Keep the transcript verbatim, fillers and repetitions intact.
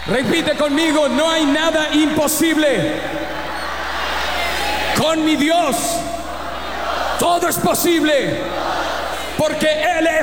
Repite conmigo, no hay nada imposible. Con mi Dios, todo es posible, porque Él es